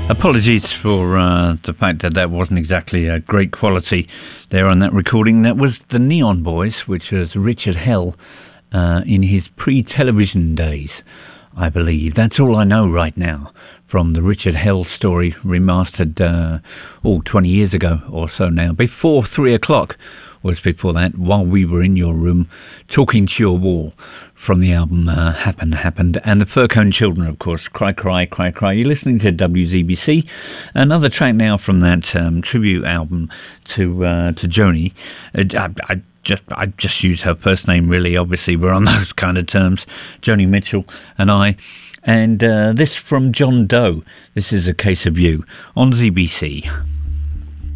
Apologies for the fact that wasn't exactly great quality there on that recording. That was the Neon Boys, which was Richard Hell in his pre-television days, I believe. That's all I know right now from the Richard Hell story, remastered 20 years ago or so now. Before 3 o'clock was before that, While We Were in Your Room, Talking to Your Wall, from the album Happened. And the Fur Cone Children, of course, Cry, Cry, Cry, Cry. You're listening to WZBC. Another track now from that tribute album to Joni. I just use her first name, really. Obviously, we're on those kind of terms, Joni Mitchell and I. And this from John Doe. This is A Case of You on ZBC.